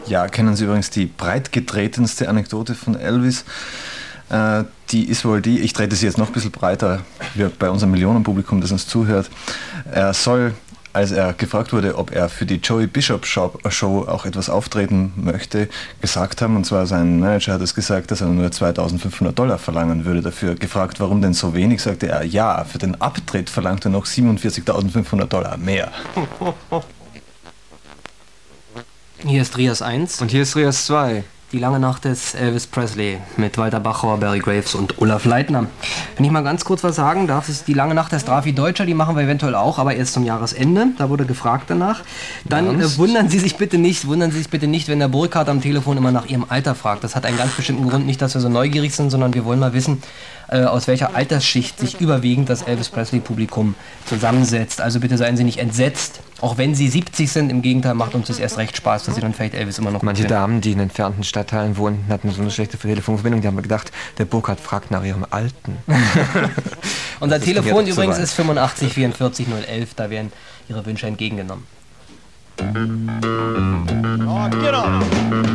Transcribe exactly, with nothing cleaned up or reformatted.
Ja, kennen Sie übrigens die breitgetretenste Anekdote von Elvis? Äh, die ist wohl die, ich trete sie jetzt noch ein bisschen breiter, wie bei unserem Millionenpublikum, das uns zuhört. Er soll, als er gefragt wurde, ob er für die Joey Bishop Show auch etwas auftreten möchte, gesagt haben, und zwar sein Manager hat es gesagt, dass er nur zweitausendfünfhundert Dollar verlangen würde dafür. Gefragt, warum denn so wenig, sagte er, ja, für den Abtritt verlangt er noch siebenundvierzigtausendfünfhundert Dollar mehr. Hier ist Rias eins. Und hier ist Rias zwei. Die lange Nacht des Elvis Presley mit Walter Bachauer, Barry Graves und Olaf Leitner. Wenn ich mal ganz kurz was sagen darf, ist die lange Nacht der Strafi Deutscher, die machen wir eventuell auch, aber erst zum Jahresende. Da wurde gefragt danach. Dann äh, wundern Sie sich bitte nicht, wundern Sie sich bitte nicht, wenn der Burkhardt am Telefon immer nach Ihrem Alter fragt. Das hat einen ganz bestimmten Grund, nicht, dass wir so neugierig sind, sondern wir wollen mal wissen, äh, aus welcher Altersschicht sich überwiegend das Elvis Presley Publikum zusammensetzt. Also bitte seien Sie nicht entsetzt, auch wenn Sie siebzig sind. Im Gegenteil, macht uns das erst recht Spaß, dass Sie dann vielleicht Elvis immer noch Manche kennen. Damen, die in entfernten Stadtteilen wohnen, hatten so eine schlechte Telefonverbindung, die haben gedacht, der Burkhardt fragt nach ihrem Alten. Unser Telefon übrigens ist fünfundachtzig vierundvierzig null elf, da werden Ihre Wünsche entgegengenommen. Oh, get on.